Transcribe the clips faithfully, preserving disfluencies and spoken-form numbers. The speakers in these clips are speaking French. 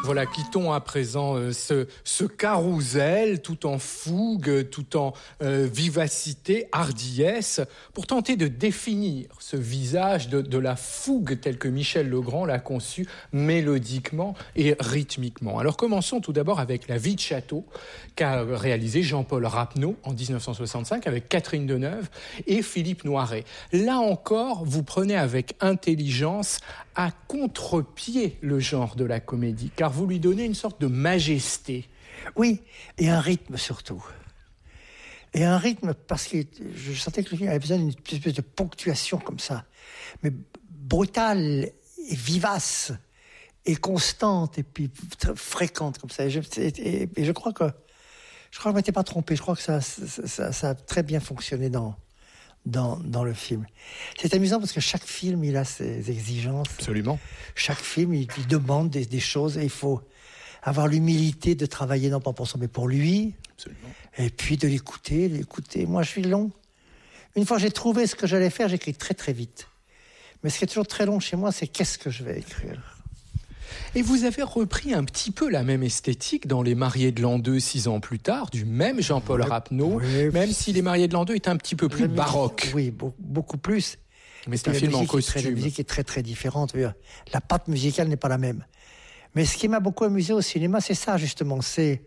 Voilà, quittons à présent euh, ce, ce carrousel tout en fougue, tout en euh, vivacité, hardiesse, pour tenter de définir ce visage de, de la fougue tel que Michel Legrand l'a conçu mélodiquement et rythmiquement. Alors commençons tout d'abord avec La vie de château qu'a réalisé Jean-Paul Rapneau en dix-neuf cent soixante-cinq avec Catherine Deneuve et Philippe Noiret. Là encore, vous prenez avec intelligence à contre-pied le genre de la comédie, car vous lui donnez une sorte de majesté. Oui, et un rythme surtout. Et un rythme parce que je sentais que le film avait besoin d'une espèce de ponctuation comme ça, mais brutale et vivace et constante et puis très fréquente comme ça. Et je, et, et je crois que je crois que je m'étais pas trompé. Je crois que ça, ça, ça, ça a très bien fonctionné dans. Dans, dans le film. C'est amusant parce que chaque film, il a ses exigences. Absolument. Chaque film, il, il demande des, des choses et il faut avoir l'humilité de travailler, non pas pour ça, mais pour lui. Absolument. Et puis de l'écouter, l'écouter. Moi, je suis long. Une fois que j'ai trouvé ce que j'allais faire, j'écris très très vite. Mais ce qui est toujours très long chez moi, c'est qu'est-ce que je vais écrire. Et vous avez repris un petit peu la même esthétique dans Les Mariés de l'an deux, six ans plus tard, du même Jean-Paul Oui, Rapneau, oui. même si Les Mariés de l'an deux est un petit peu plus baroque. Oui, be- beaucoup plus. Mais c'est un La film en musique est très- costume. La musique est très très différente. La patte musicale n'est pas la même. Mais ce qui m'a beaucoup amusé au cinéma, c'est ça justement. C'est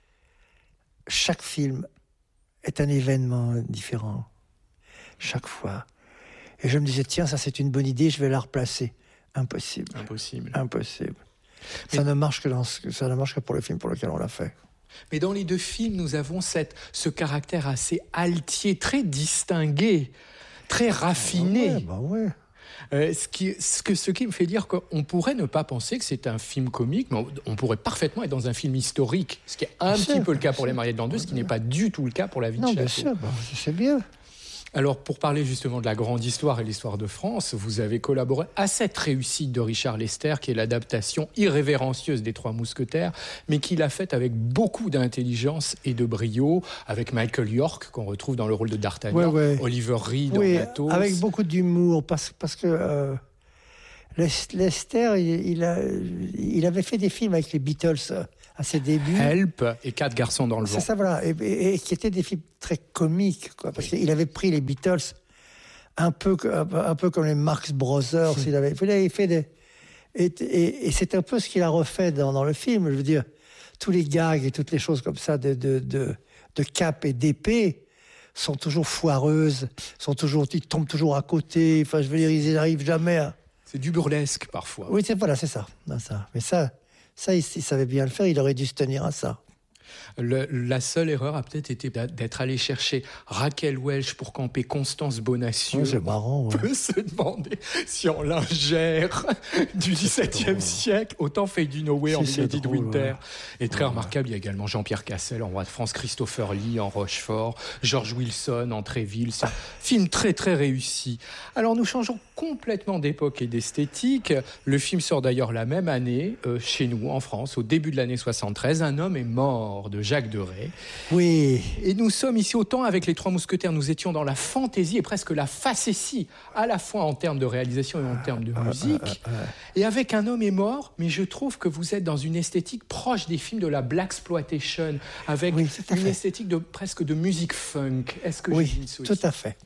chaque film est un événement différent. Chaque fois. Et je me disais, tiens, ça c'est une bonne idée, je vais la replacer. Impossible. Impossible. Impossible. Mais... Ça ne marche que dans ce... ça ne marche que pour le film pour lequel on l'a fait. Mais dans les deux films, nous avons cette, ce caractère assez altier, très distingué, très raffiné. Ah ouais, bah ouais. Euh, ce, qui, ce, que, ce qui me fait dire qu'on pourrait ne pas penser que c'est un film comique, mais on, on pourrait parfaitement être dans un film historique, ce qui est un bien petit sûr, peu le cas pour sûr. Les Mariés de l'an deux, ce qui n'est pas du tout le cas pour La vie de Non, château. bien sûr, bah, c'est bien. Alors, pour parler justement de la grande histoire et l'histoire de France, vous avez collaboré à cette réussite de Richard Lester, qui est l'adaptation irrévérencieuse des Trois Mousquetaires, mais qu'il a faite avec beaucoup d'intelligence et de brio, avec Michael York, qu'on retrouve dans le rôle de D'Artagnan, ouais, ouais. Oliver Reed Oui, en Athos. avec beaucoup d'humour, parce, parce que euh, Lester, il, il, a, il avait fait des films avec les Beatles euh, à ses débuts. Help et Quatre garçons dans le vent. C'est ça, voilà, et, et, et qui étaient des films très comiques, quoi, parce qu'il avait pris les Beatles un peu, un peu comme les Marx Brothers. Il avait, il avait fait des, et, et, et c'est un peu ce qu'il a refait dans, dans le film. Je veux dire, tous les gags et toutes les choses comme ça de, de, de, de cap et d'épée sont toujours foireuses, sont toujours, ils tombent toujours à côté. Enfin, je veux dire, ils n'arrivent jamais à... C'est du burlesque parfois. Oui, c'est, voilà, c'est ça, ça. Mais ça, ça, il, il savait bien le faire. Il aurait dû se tenir à ça. Le, la seule erreur a peut-être été d'être allé chercher Raquel Welch pour camper Constance Bonacieux. Oh, c'est marrant. Ouais. On peut se demander si en lingère du dix-septième siècle, autant Faye Dunaway en Milady de Winter. Ouais. Et très ouais. remarquable, il y a également Jean-Pierre Cassel en Roi de France, Christopher Lee en Rochefort, George Wilson en Tréville. C'est un film très très réussi. Alors nous changeons complètement d'époque et d'esthétique. Le film sort d'ailleurs la même année, euh, chez nous, en France, au début de l'année soixante-treize. Un homme est mort de Jacques Deray. Oui. Et nous sommes ici, autant avec les Trois Mousquetaires, nous étions dans la fantaisie et presque la facétie, à la fois en termes de réalisation et en termes de musique. Euh, euh, euh, et avec Un homme est mort, mais je trouve que vous êtes dans une esthétique proche des films de la blaxploitation, avec oui, une fait. esthétique de, presque de musique funk. Est-ce que oui, je dis ça tout à fait.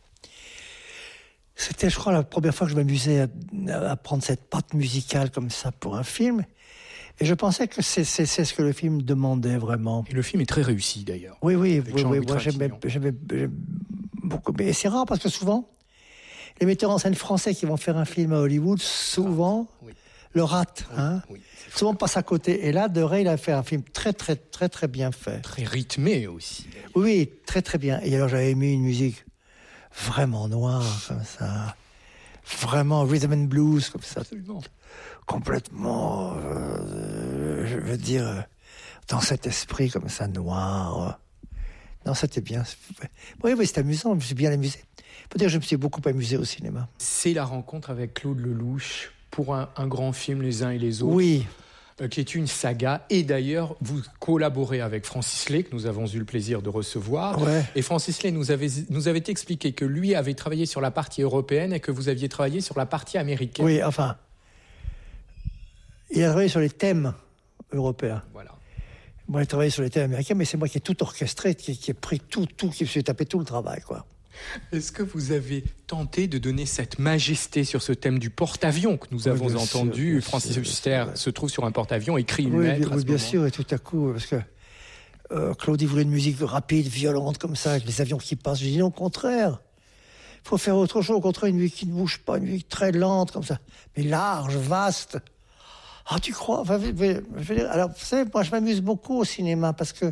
C'était, je crois, la première fois que je m'amusais à, à prendre cette patte musicale comme ça pour un film. Et je pensais que c'est, c'est, c'est ce que le film demandait vraiment. Et le film est très réussi d'ailleurs. Oui, oui, oui, oui moi j'aimais, j'aimais, j'aimais beaucoup. Mais c'est rare parce que souvent, les metteurs en scène français qui vont faire un film à Hollywood, souvent, ah, oui. le ratent. Oui, hein oui, souvent passent à côté. Et là, Deray, il a fait un film très, très, très, très bien fait. Très rythmé aussi. Oui, oui, très, très bien. Et alors j'avais mis une musique vraiment noire, comme ça. Vraiment rhythm and blues, comme ça. Absolument. Complètement, euh, je veux dire, dans cet esprit comme ça, noir. Non, c'était bien. Oui, oui, c'était amusant, je me suis bien amusé. Faut dire que je me suis beaucoup amusé au cinéma. C'est la rencontre avec Claude Lelouch pour un, un grand film, Les uns et les autres. Oui. Euh, qui est une saga. Et d'ailleurs, vous collaborez avec Francis Lay, que nous avons eu le plaisir de recevoir. Ouais. Et Francis Lay nous avait, nous avait expliqué que lui avait travaillé sur la partie européenne et que vous aviez travaillé sur la partie américaine. Oui, enfin... Il a travaillé sur les thèmes européen. Voilà. Moi, j'ai travaillé sur les thèmes américains, mais c'est moi qui ai tout orchestré, qui, qui ai pris tout, tout, qui me suis tapé tout le travail, quoi. Est-ce que vous avez tenté de donner cette majesté sur ce thème du porte-avions que nous Oui, avons bien entendu? sûr, bien Francis sûr, Huster bien sûr. se trouve sur un porte-avions, écrit une Oui, lettre bien, à oui, ce bien moment. sûr, et tout à coup, parce que euh, Claude, il voulait une musique rapide, violente, comme ça, avec les avions qui passent. J'ai dit non, au contraire. Il faut faire autre chose, au contraire, une musique qui ne bouge pas, une musique très lente, comme ça, mais large, vaste. Ah, tu crois enfin, je veux dire, alors, vous savez, moi, je m'amuse beaucoup au cinéma, parce que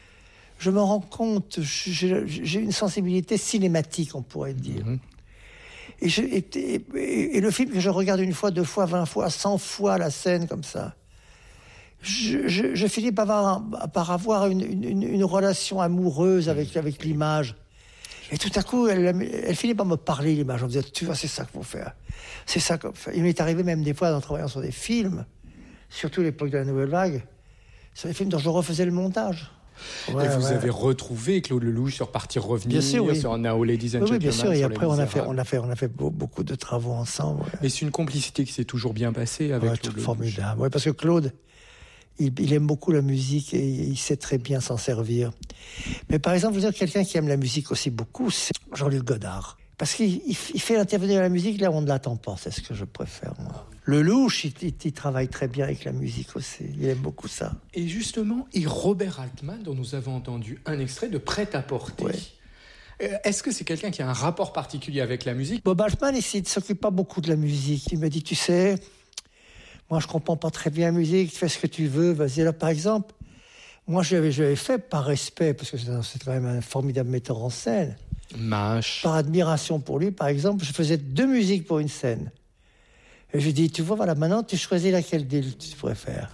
je me rends compte, j'ai, j'ai une sensibilité cinématique, on pourrait dire. Mm-hmm. Et, je, et, et, et le film que je regarde une fois, deux fois, vingt fois, cent fois la scène comme ça, je, je, je finis par avoir, par avoir une, une, une relation amoureuse avec, avec l'image. Et tout à coup, elle, elle finit par me parler, l'image. On me disait, tu vois, c'est ça qu'il faut faire. C'est ça qu'il faut faire. Il m'est arrivé même des fois, en travaillant sur des films, surtout à l'époque de la Nouvelle Vague, sur des films dont je refaisais le montage. Ouais, et vous ouais. avez retrouvé Claude Lelouch sur Partir Revenir, sûr, oui. sur Now Ladies and Gentlemen. Oui, bien sûr. Et après, on a, fait, on, a fait, on a fait beaucoup de travaux ensemble. Ouais. Et c'est une complicité qui s'est toujours bien passée avec ouais, Claude Lelouch. Formidable. Ouais, parce que Claude, il, il aime beaucoup la musique et il sait très bien s'en servir. Mais par exemple, je veux dire, quelqu'un qui aime la musique aussi beaucoup, c'est Jean-Luc Godard. Parce qu'il il, il fait intervenir la musique là où on ne l'attend pas. C'est ce que je préfère, moi. Lelouch, il, il, il travaille très bien avec la musique aussi. Il aime beaucoup ça. Et justement, et Robert Altman, dont nous avons entendu un extrait de Prêt-à-porter. Ouais. Est-ce que c'est quelqu'un qui a un rapport particulier avec la musique? Bob Altman, il ne s'occupe pas beaucoup de la musique. Il me dit, tu sais, moi je ne comprends pas très bien la musique, fais ce que tu veux, vas-y. Là, par exemple, moi je l'avais, je l'avais fait par respect, parce que c'est, c'est quand même un formidable metteur en scène. Mâche. Par admiration pour lui, par exemple, je faisais deux musiques pour une scène. Et je lui dis, tu vois, voilà, maintenant tu choisis laquelle des tu préfères.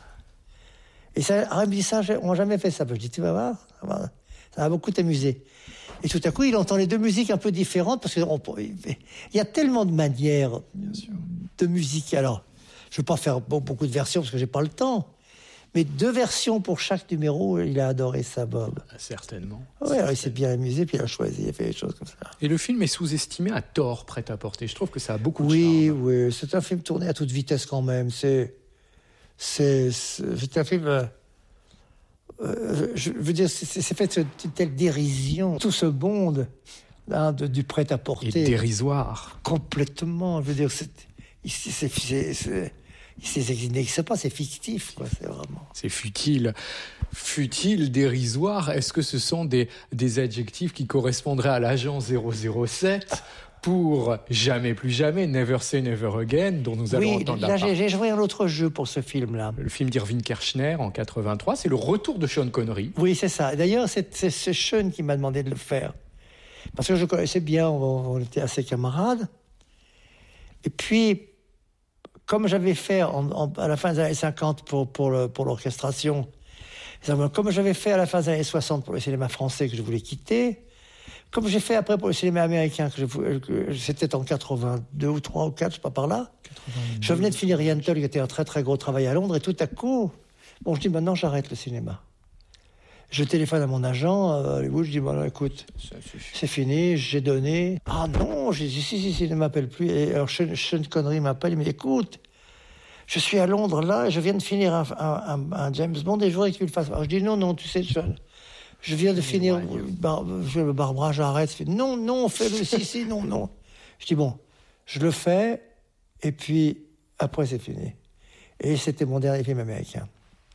Et ça, alors il me dit ça, on n'a jamais fait ça. Je dis, tu vas voir, ça va beaucoup t'amuser. Et tout à coup, il entend les deux musiques un peu différentes, parce qu'il y a tellement de manières de musique. Alors, je ne vais pas faire beaucoup de versions, parce que je n'ai pas le temps. Mais deux versions pour chaque numéro, il a adoré ça, Bob. Certainement. Oui, il s'est bien amusé, puis il a choisi, il a fait des choses comme ça. Et le film est sous-estimé à tort, Prêt-à-porter. Je trouve que ça a beaucoup de oui, charme. Oui, oui, c'est un film tourné à toute vitesse quand même. C'est, c'est, c'est, c'est un film... Euh, euh, je veux dire, c'est, c'est fait de telle dérision. Tout ce monde hein, de, du Prêt-à-porter... Et dérisoire. Complètement, je veux dire, c'est... c'est, c'est, c'est, c'est C'est n'existe pas, c'est fictif, quoi. C'est vraiment. C'est futile. Futile, dérisoire. Est-ce que ce sont des, des adjectifs qui correspondraient à l'agent zéro zéro sept pour Jamais plus jamais, Never Say Never Again, dont nous allons oui, entendre là, la j'ai, j'ai joué un autre jeu pour ce film-là. Le film d'Irving Kershner en quatre-vingt-trois, c'est le retour de Sean Connery. Oui, c'est ça. D'ailleurs, c'est, c'est, c'est Sean qui m'a demandé de le faire. Parce que je connaissais bien, on, on était assez camarades. Et puis, comme j'avais fait en, en, à la fin des années cinquante pour, pour, le, pour l'orchestration, comme j'avais fait à la fin des années soixante pour le cinéma français que je voulais quitter, comme j'ai fait après pour le cinéma américain, que, je, que c'était en quatre-vingt-deux ou trois ou quatre, je sais pas par là, quatre-vingt-deux. Je venais de finir Yentl, qui était un très très gros travail à Londres, et tout à coup, bon, je dis maintenant j'arrête le cinéma. Je téléphone à mon agent à Hollywood, je dis bon, écoute, c'est fini, j'ai donné. Ah non, j'ai dit si, si, si, il ne m'appelle plus. Et alors Sean, Sean Connery m'appelle, il me dit écoute, je suis à Londres là, je viens de finir un, un, un, un James Bond et je voudrais que tu le fasses. Alors je dis non, non, tu sais, je, je viens de finir Bar, Barbara, j'arrête. Non, non, fais-le, si, si, non, non. Je dis bon, je le fais et puis après c'est fini. Et c'était mon dernier film américain.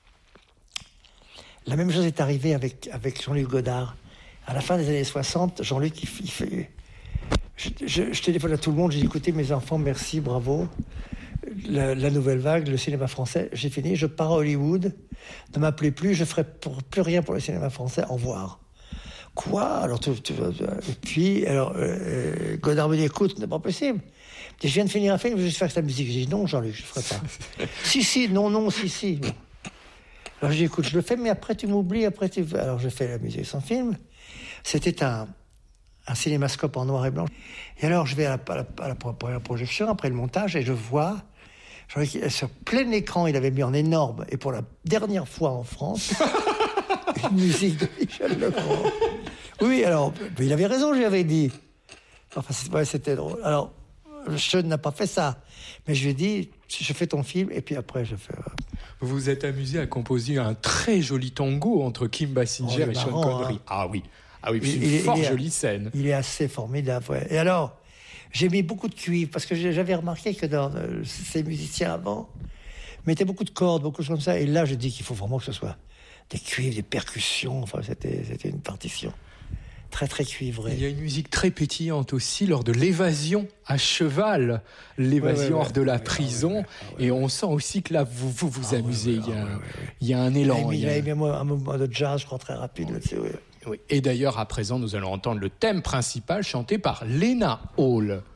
La même chose est arrivée avec, avec Jean-Luc Godard. À la fin des années soixante, Jean-Luc, il, il fait... Je, je, je téléphone à tout le monde, j'ai dit, écoutez, mes enfants, merci, bravo. La, la nouvelle vague, le cinéma français, j'ai fini, je pars à Hollywood. Ne m'appelez plus, je ne ferai pour, plus rien pour le cinéma français, au revoir. Quoi? Alors, tu, tu, et puis, alors, euh, Godard me dit, écoute, ce n'est pas possible. Je viens de finir un film, je vais juste faire sa musique. J'ai dit, non, Jean-Luc, je ne ferai pas. si, si, non, non, si, si. Bon. Alors, j'ai dit, écoute, je le fais, mais après, tu m'oublies, après, tu... Alors, j'ai fait la musique sans film. C'était un, un cinémascope en noir et blanc. Et alors, je vais à la, à la, à la première projection, après le montage, et je vois, sur plein écran, il avait mis en énorme, et pour la dernière fois en France, une musique de Michel Legrand. Oui, alors, il avait raison, je lui avais dit. Enfin, c'était, ouais, c'était drôle. Alors, Sean n'a pas fait ça. Mais je lui ai dit, je fais ton film, et puis après, je fais... Vous vous êtes amusé à composer un très joli tango entre Kim Basinger Oh, et Sean marrant, Connery. hein. Ah oui, ah oui, c'est une Il- il- fort il est- jolie scène. Il est assez formidable, ouais. Et alors, j'ai mis beaucoup de cuivre, parce que j'ai- j'avais remarqué que dans euh, ces musiciens avant, mettaient beaucoup de cordes, beaucoup de choses comme ça. Et là, je dis qu'il faut vraiment que ce soit des cuivres, des percussions. Enfin, c'était, c'était une partition très, très cuivrée. Il y a une musique très pétillante aussi lors de l'évasion à cheval, l'évasion Ouais, ouais, ouais. hors de la Ouais, prison. ouais, ouais, ouais, ouais. Et on sent aussi que là, vous vous, vous Ah, amusez. ouais, ouais, il, y a, ah, ouais, un- ouais, ouais. il y a un Il a élan. mis, il y il a- a mis un mouvement de jazz, je crois, très rapide là-dessus. Oui. Oui. Et d'ailleurs, à présent, nous allons entendre le thème principal chanté par Lena Hall.